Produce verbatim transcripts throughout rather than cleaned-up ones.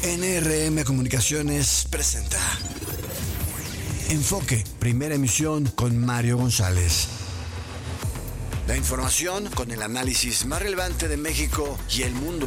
N R M Comunicaciones presenta Enfoque, primera emisión con Mario González. La información con el análisis más relevante de México y el mundo.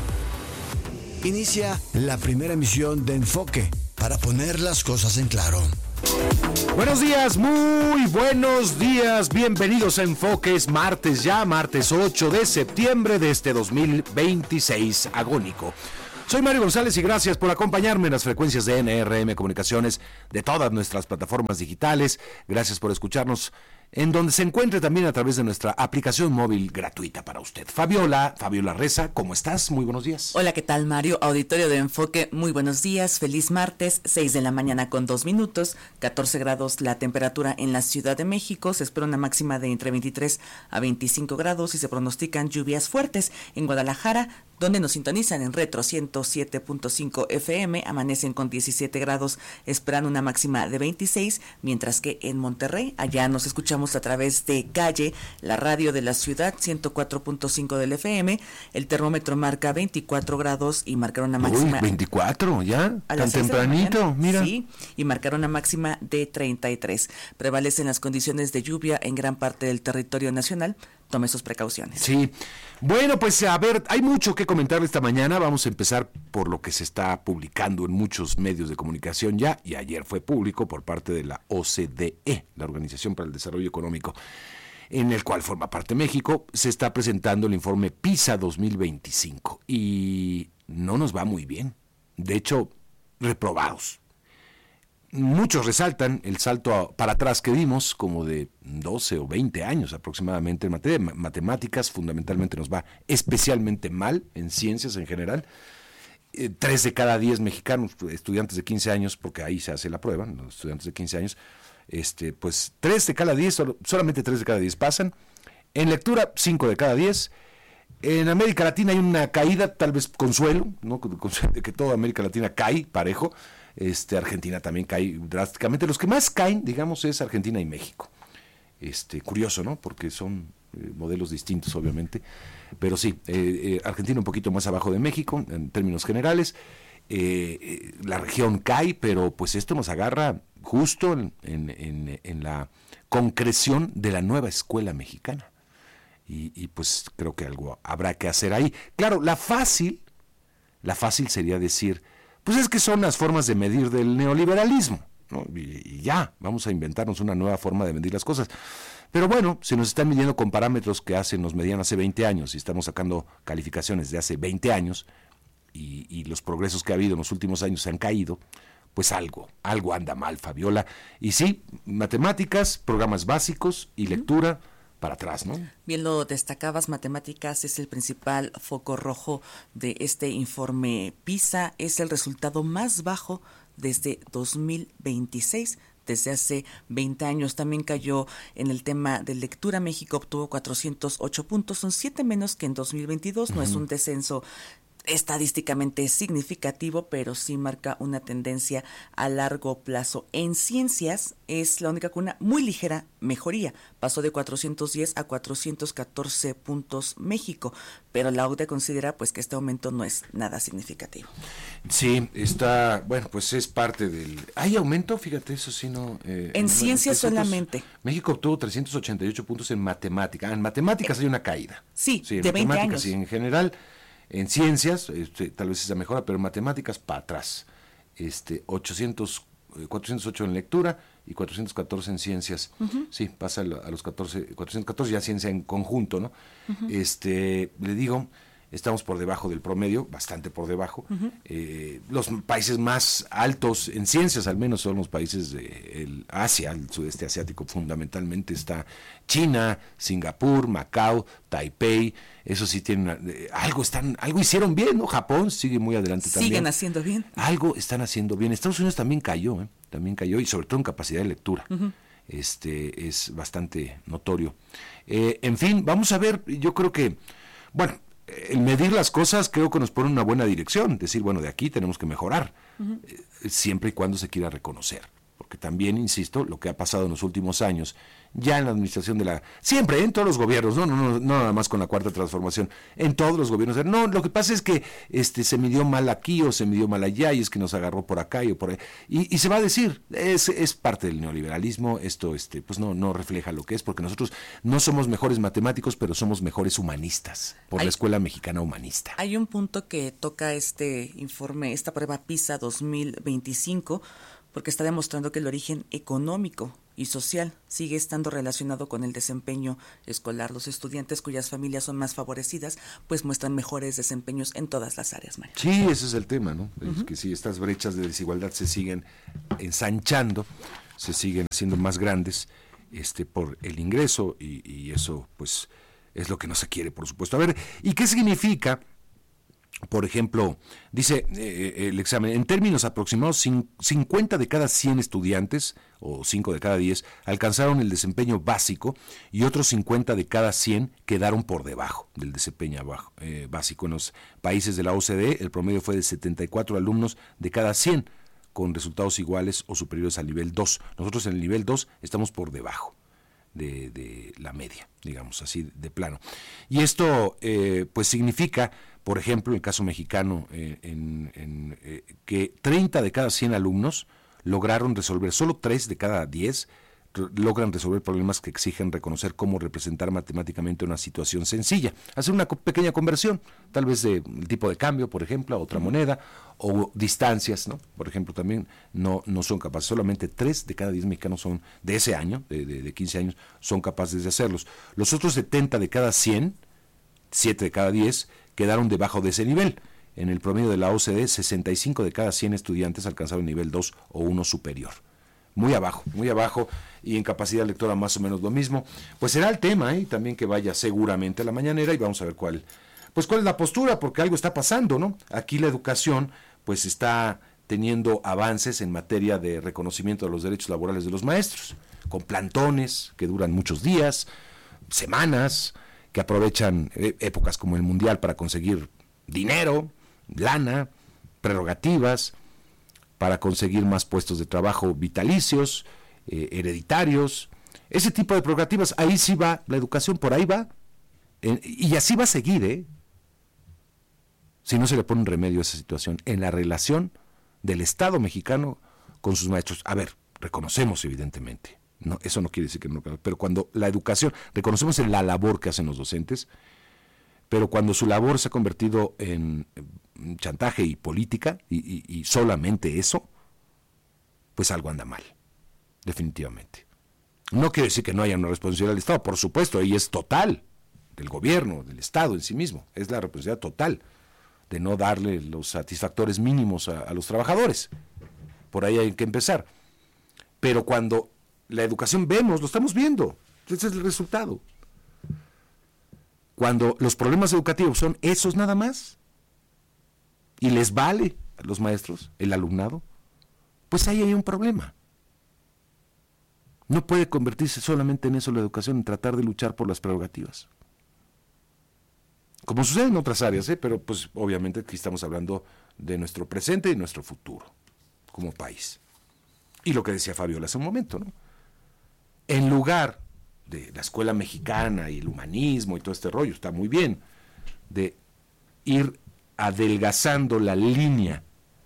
Inicia la primera emisión de Enfoque para poner las cosas en claro. Buenos días, muy buenos días, bienvenidos a Enfoque. Es martes ya, martes ocho de septiembre de este dos mil veintiséis agónico. Soy Mario González y gracias por acompañarme en las frecuencias de N R M Comunicaciones de todas nuestras plataformas digitales. Gracias por escucharnos en donde se encuentre también a través de nuestra aplicación móvil gratuita para usted. Fabiola, Fabiola Reza, ¿cómo estás? Muy buenos días. Hola, ¿qué tal, Mario? Auditorio de Enfoque, muy buenos días, feliz martes, seis de la mañana con dos minutos, catorce grados la temperatura en la Ciudad de México, se espera una máxima de entre veintitrés a veinticinco grados y se pronostican lluvias fuertes. En Guadalajara, donde nos sintonizan en Retro ciento siete punto cinco F M, amanecen con diecisiete grados, esperan una máxima de veintiséis, mientras que en Monterrey, allá nos escuchamos a través de Calle, la radio de la ciudad, ciento cuatro punto cinco del F M, el termómetro marca veinticuatro grados y marcaron una máxima... Uy, veinticuatro, ¿ya? A Tan tempranito, mira. Sí, y marcaron una máxima de treinta y tres. Prevalecen las condiciones de lluvia en gran parte del territorio nacional. Tome sus precauciones. Sí. Bueno, pues a ver, hay mucho que comentar esta mañana. Vamos a empezar por lo que se está publicando en muchos medios de comunicación ya, y ayer fue público por parte de la O C D E, la Organización para el Desarrollo Económico, en el cual forma parte México. Se está presentando el informe PISA dos mil veinticinco y no nos va muy bien. De hecho, reprobados. Muchos resaltan el salto para atrás que dimos, como de doce o veinte años aproximadamente en materia de matemáticas. Fundamentalmente nos va especialmente mal en ciencias en general. Eh, tres de cada diez mexicanos, estudiantes de quince años, porque ahí se hace la prueba, los estudiantes de quince años, este, pues tres de cada diez, solo, solamente tres de cada diez pasan. En lectura, cinco de cada diez. En América Latina hay una caída, tal vez consuelo, ¿no? De que toda América Latina cae parejo. Este, Argentina también cae drásticamente. Los que más caen, digamos, es Argentina y México. Este, curioso, ¿no? Porque son eh, modelos distintos, obviamente. Pero sí, eh, eh, Argentina un poquito más abajo de México, en términos generales. Eh, eh, la región cae, pero pues esto nos agarra justo en, en, en, en la concreción de la nueva escuela mexicana. Y, y pues creo que algo habrá que hacer ahí. Claro, la fácil, la fácil sería decir... Pues es que son las formas de medir del neoliberalismo, ¿no? Y, y ya, vamos a inventarnos una nueva forma de medir las cosas. Pero bueno, si nos están midiendo con parámetros que hace, nos medían hace veinte años y estamos sacando calificaciones de hace veinte años y, y los progresos que ha habido en los últimos años se han caído, pues algo, algo anda mal, Fabiola. Y sí, matemáticas, programas básicos y lectura... para atrás, ¿no? Bien lo destacabas, matemáticas es el principal foco rojo de este informe PISA, es el resultado más bajo desde dos mil veintiséis, desde hace veinte años. También cayó en el tema de lectura. México obtuvo cuatrocientos ocho puntos, son siete menos que en dos mil veintidós, uh-huh. No es un descenso estadísticamente significativo, pero sí marca una tendencia a largo plazo. En ciencias es la única con una muy ligera mejoría, pasó de cuatrocientos diez a cuatrocientos catorce puntos México, pero la O C D E considera pues que este aumento no es nada significativo. Sí, está, bueno, pues es parte del... ¿Hay aumento? Fíjate, eso sí no... Eh, en no, ciencias trescientos, solamente. México obtuvo trescientos ochenta y ocho puntos en matemáticas. En matemáticas eh, hay una caída. Sí, sí en de veinte años. Y en general... En ciencias, este, tal vez esa mejora, pero en matemáticas para atrás. Este, ochocientos, cuatrocientos ocho en lectura y cuatrocientos catorce en ciencias. Uh-huh. Sí, pasa a los catorce, cuatrocientos catorce ya ciencia en conjunto, ¿no? Uh-huh. Este, le digo, estamos por debajo del promedio, bastante por debajo. Uh-huh. Eh, los países más altos en ciencias, al menos, son los países de el Asia, el sudeste asiático, fundamentalmente está China, Singapur, Macao, Taipei. Eso sí tienen eh, algo están, algo hicieron bien, ¿no? Japón sigue muy adelante también. Siguen haciendo bien. Algo están haciendo bien. Estados Unidos también cayó, ¿eh? También cayó, y sobre todo en capacidad de lectura. Uh-huh. Este es bastante notorio. Eh, en fin, vamos a ver, yo creo que, bueno, el medir las cosas creo que nos pone en una buena dirección, decir, bueno, de aquí tenemos que mejorar, uh-huh. eh, siempre y cuando se quiera reconocer. porque también, insisto, lo que ha pasado en los últimos años, ya en la administración de la... Siempre, en todos los gobiernos, no, no, no, no nada más con la Cuarta Transformación, en todos los gobiernos. No, lo que pasa es que este se midió mal aquí o se midió mal allá y es que nos agarró por acá y por ahí. Y, y se va a decir, es, es parte del neoliberalismo, esto este pues no, no refleja lo que es, porque nosotros no somos mejores matemáticos, pero somos mejores humanistas, por hay, la Escuela Mexicana Humanista. Hay un punto que toca este informe, esta prueba PISA dos mil veinticinco, porque está demostrando que el origen económico y social sigue estando relacionado con el desempeño escolar. Los estudiantes cuyas familias son más favorecidas, pues muestran mejores desempeños en todas las áreas, María. Sí, ese es el tema, ¿no? Uh-huh. Es que si estas brechas de desigualdad se siguen ensanchando, se siguen haciendo más grandes este, por el ingreso y, y eso, pues, es lo que no se quiere, por supuesto. A ver, ¿y qué significa? Por ejemplo, dice eh, el examen, en términos aproximados, cincuenta de cada cien estudiantes, o cinco de cada diez, alcanzaron el desempeño básico y otros cincuenta de cada cien quedaron por debajo del desempeño bajo, eh, básico. En los países de la O C D E, el promedio fue de setenta y cuatro alumnos de cada cien, con resultados iguales o superiores al nivel dos. Nosotros en el nivel dos estamos por debajo de, de la media, digamos así, de plano. Y esto, eh, pues significa... Por ejemplo, el caso mexicano, eh, en, en, eh, que treinta de cada cien alumnos lograron resolver, solo tres de cada diez re- logran resolver problemas que exigen reconocer cómo representar matemáticamente una situación sencilla. Hacer una co- pequeña conversión, tal vez de el tipo de cambio, por ejemplo, a otra moneda, o distancias, ¿no? Por ejemplo, también no, no son capaces. Solamente tres de cada diez mexicanos son de ese año, de, de, de quince años, son capaces de hacerlos. Los otros setenta de cada cien, siete de cada diez, quedaron debajo de ese nivel. En el promedio de la O C D E, sesenta y cinco de cada cien estudiantes alcanzaron nivel dos o uno superior. Muy abajo, muy abajo, y en capacidad lectora más o menos lo mismo. Pues será el tema, ¿eh? También que vaya seguramente a la mañanera y vamos a ver cuál, pues cuál es la postura, porque algo está pasando, ¿no? Aquí la educación, pues está teniendo avances en materia de reconocimiento de los derechos laborales de los maestros, con plantones que duran muchos días, semanas, que aprovechan épocas como el Mundial para conseguir dinero, lana, prerrogativas, para conseguir más puestos de trabajo vitalicios, eh, hereditarios, ese tipo de prerrogativas. Ahí sí va, la educación por ahí va, eh, y así va a seguir, ¿eh? Si no se le pone un remedio a esa situación, en la relación del Estado mexicano con sus maestros. A ver, reconocemos evidentemente, no, eso no quiere decir que no, pero cuando la educación, reconocemos en la labor que hacen los docentes, pero cuando su labor se ha convertido en chantaje y política, y, y, y solamente eso, pues algo anda mal, definitivamente. No quiere decir que no haya una responsabilidad del Estado, por supuesto, ahí es total, del gobierno, del Estado en sí mismo, es la responsabilidad total de no darle los satisfactores mínimos a, a los trabajadores. Por ahí hay que empezar. Pero cuando la educación vemos, lo estamos viendo. Ese es el resultado. Cuando los problemas educativos son esos nada más, y les vale a los maestros, el alumnado, pues ahí hay un problema. No puede convertirse solamente en eso la educación, en tratar de luchar por las prerrogativas. Como sucede en otras áreas, ¿eh? Pero pues obviamente aquí estamos hablando de nuestro presente y nuestro futuro, como país. Y lo que decía Fabiola hace un momento, ¿no? En lugar de la escuela mexicana y el humanismo y todo este rollo, está muy bien, de ir adelgazando la línea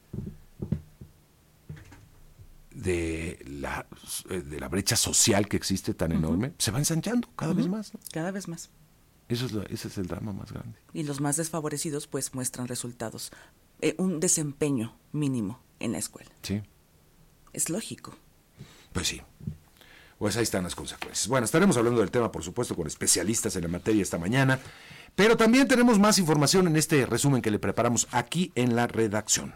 de la, de la brecha social que existe tan enorme, uh-huh. se va ensanchando cada uh-huh. vez más, ¿no? Cada vez más. Eso es la, ese es el drama más grande. Y los más desfavorecidos pues muestran resultados, eh, un desempeño mínimo en la escuela. Sí. Es lógico. Pues sí. Pues ahí están las consecuencias. Bueno, estaremos hablando del tema, por supuesto, con especialistas en la materia esta mañana, pero también tenemos más información en este resumen que le preparamos aquí en la redacción.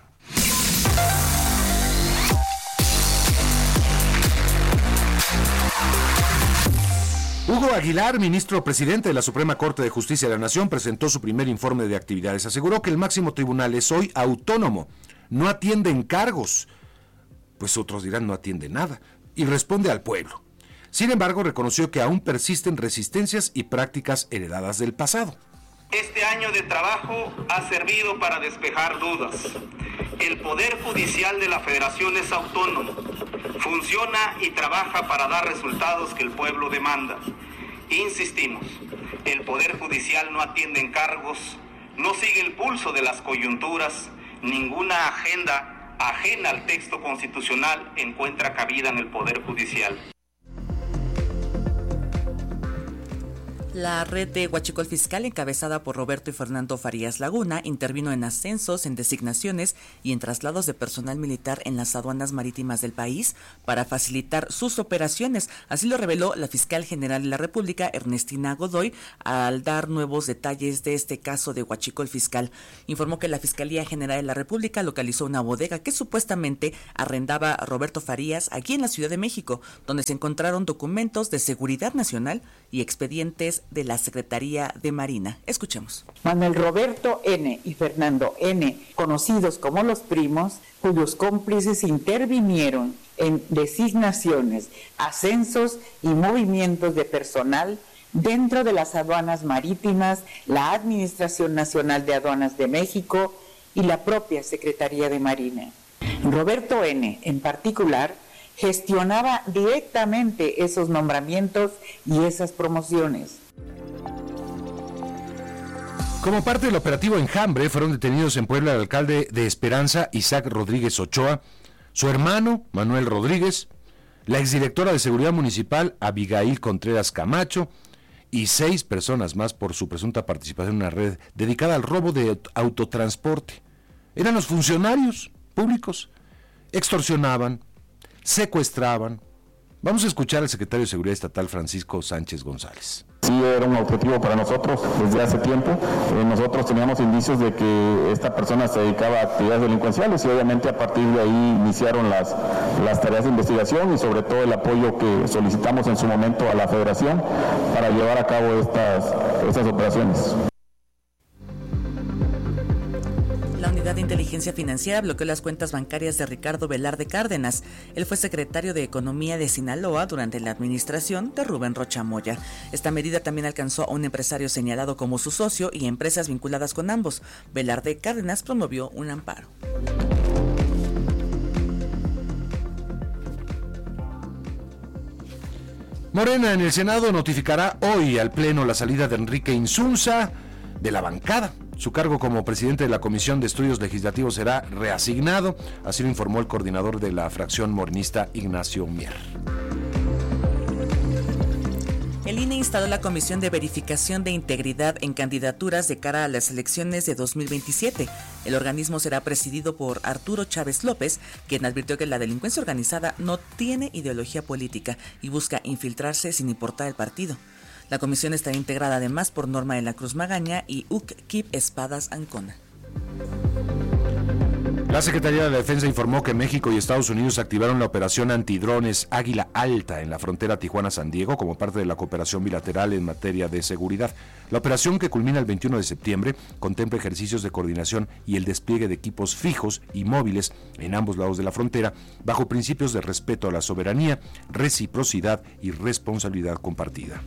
Hugo Aguilar, ministro presidente de la Suprema Corte de Justicia de la Nación, presentó su primer informe de actividades. Aseguró que el máximo tribunal es hoy autónomo, no atiende encargos, pues otros dirán no atiende nada, y responde al pueblo. Sin embargo, reconoció que aún persisten resistencias y prácticas heredadas del pasado. Este año de trabajo ha servido para despejar dudas. El Poder Judicial de la Federación es autónomo. funciona y trabaja para dar resultados que el pueblo demanda. Insistimos, el Poder Judicial no atiende encargos, no sigue el pulso de las coyunturas, ninguna agenda ajena al texto constitucional encuentra cabida en el Poder Judicial. La red de Huachicol Fiscal, encabezada por Roberto y Fernando Farías Laguna, intervino en ascensos, en designaciones y en traslados de personal militar en las aduanas marítimas del país para facilitar sus operaciones. Así lo reveló la fiscal general de la República, Ernestina Godoy, al dar nuevos detalles de este caso de Huachicol Fiscal. Informó que la Fiscalía General de la República localizó una bodega que supuestamente arrendaba a Roberto Farías aquí en la Ciudad de México, donde se encontraron documentos de seguridad nacional y expedientes de la Secretaría de Marina. Escuchemos. Manuel Roberto N. y Fernando N., conocidos como los primos, cuyos cómplices intervinieron en designaciones, ascensos y movimientos de personal dentro de las aduanas marítimas, la Administración Nacional de Aduanas de México y la propia Secretaría de Marina. Roberto N., en particular, gestionaba directamente esos nombramientos y esas promociones. Como parte del operativo Enjambre, fueron detenidos en Puebla el alcalde de Esperanza, Isaac Rodríguez Ochoa, su hermano, Manuel Rodríguez, la exdirectora de Seguridad Municipal, Abigail Contreras Camacho, y seis personas más por su presunta participación en una red dedicada al robo de autotransporte. Eran los funcionarios públicos, extorsionaban, secuestraban. Vamos a escuchar al secretario de Seguridad Estatal, Francisco Sánchez González. Sí, era un objetivo para nosotros desde hace tiempo. Eh, nosotros teníamos indicios de que esta persona se dedicaba a actividades delincuenciales y obviamente a partir de ahí iniciaron las, las tareas de investigación y sobre todo el apoyo que solicitamos en su momento a la Federación para llevar a cabo estas, estas operaciones. La Unidad de Inteligencia Financiera bloqueó las cuentas bancarias de Ricardo Velarde Cárdenas. Él fue secretario de Economía de Sinaloa durante la administración de Rubén Rocha Moya. Esta medida también alcanzó a un empresario señalado como su socio y empresas vinculadas con ambos. Velarde Cárdenas promovió un amparo. Morena en el Senado notificará hoy al Pleno la salida de Enrique Insunza de la bancada. Su cargo como presidente de la Comisión de Estudios Legislativos será reasignado, así lo informó el coordinador de la fracción morenista, Ignacio Mier. El I N E instaló la Comisión de Verificación de Integridad en Candidaturas de cara a las elecciones de dos mil veintisiete. El organismo será presidido por Arturo Chávez López, quien advirtió que la delincuencia organizada no tiene ideología política y busca infiltrarse sin importar el partido. La comisión está integrada además por Norma de la Cruz Magaña y U C Kip Espadas Ancona. La Secretaría de la Defensa informó que México y Estados Unidos activaron la operación antidrones Águila Alta en la frontera Tijuana-San Diego como parte de la cooperación bilateral en materia de seguridad. La operación, que culmina el veintiuno de septiembre, contempla ejercicios de coordinación y el despliegue de equipos fijos y móviles en ambos lados de la frontera, bajo principios de respeto a la soberanía, reciprocidad y responsabilidad compartida.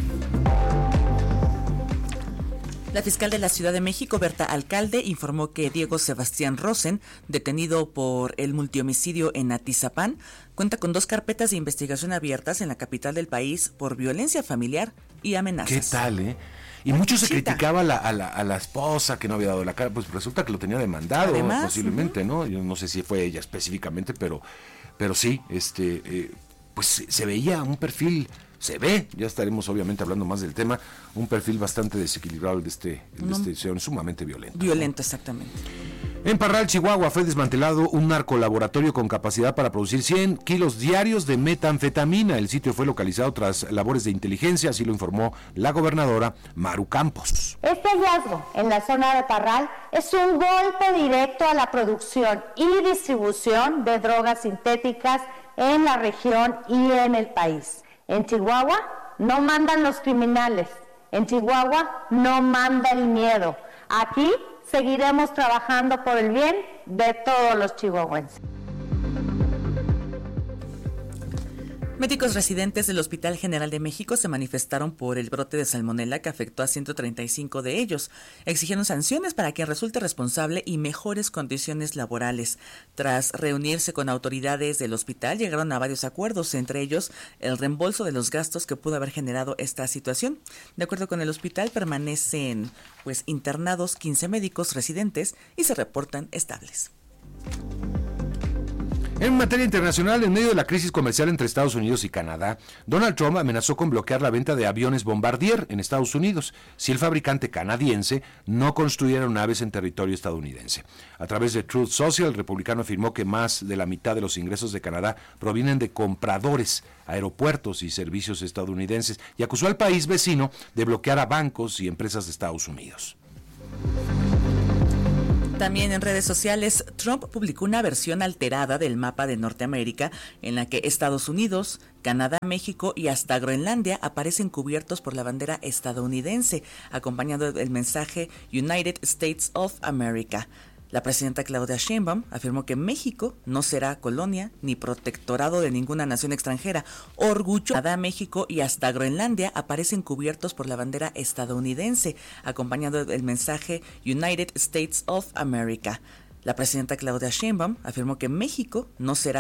La fiscal de la Ciudad de México, Berta Alcalde, informó que Diego Sebastián Rosen, detenido por el multihomicidio en Atizapán, cuenta con dos carpetas de investigación abiertas en la capital del país por violencia familiar y amenazas. ¿Qué tal, eh? Y mucho se criticaba a la, a, la, a la esposa que no había dado la cara, pues resulta que lo tenía demandado. Además, posiblemente, uh-huh. ¿no? Yo no sé si fue ella específicamente, pero, pero sí, este, eh, pues se, se veía un perfil... Se ve, ya estaremos obviamente hablando más del tema, un perfil bastante desequilibrado de este, de este señor, sumamente violento. Violento, exactamente. En Parral, Chihuahua, fue desmantelado un narcolaboratorio con capacidad para producir cien kilos diarios de metanfetamina. El sitio fue localizado tras labores de inteligencia, así lo informó la gobernadora Maru Campos. Este hallazgo en la zona de Parral es un golpe directo a la producción y distribución de drogas sintéticas en la región y en el país. En Chihuahua no mandan los criminales, en Chihuahua no manda el miedo. Aquí seguiremos trabajando por el bien de todos los chihuahuenses. Médicos residentes del Hospital General de México se manifestaron por el brote de salmonela que afectó a ciento treinta y cinco de ellos. Exigieron sanciones para quien resulte responsable y mejores condiciones laborales. Tras reunirse con autoridades del hospital, llegaron a varios acuerdos, entre ellos el reembolso de los gastos que pudo haber generado esta situación. De acuerdo con el hospital, permanecen pues internados quince médicos residentes y se reportan estables. En materia internacional, en medio de la crisis comercial entre Estados Unidos y Canadá, Donald Trump amenazó con bloquear la venta de aviones Bombardier en Estados Unidos si el fabricante canadiense no construyera naves en territorio estadounidense. A través de Truth Social, el republicano afirmó que más de la mitad de los ingresos de Canadá provienen de compradores, aeropuertos y servicios estadounidenses y acusó al país vecino de bloquear a bancos y empresas de Estados Unidos. También en redes sociales, Trump publicó una versión alterada del mapa de Norteamérica en la que Estados Unidos, Canadá, México y hasta Groenlandia aparecen cubiertos por la bandera estadounidense, acompañado del mensaje United States of America. La presidenta Claudia Sheinbaum afirmó que México no será colonia ni protectorado de ninguna nación extranjera. Orgullo, Canadá, México y hasta Groenlandia aparecen cubiertos por la bandera estadounidense, acompañado del mensaje United States of America. La presidenta Claudia Sheinbaum afirmó que México no será